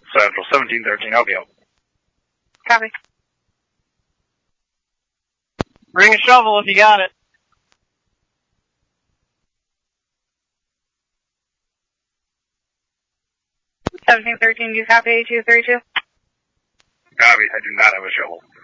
Central 1713, help you. Copy. Bring a shovel if you got it. Do you copy 8232? Copy, I do not have a shovel.